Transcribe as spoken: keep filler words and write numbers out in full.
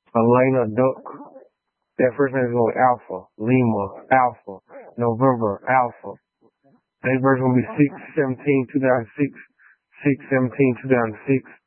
Elena Duck. That first name is going to be Alpha. Lima, Alpha. November, Alpha. That verse going to be six seventeen two thousand six. six seventeen two thousand six.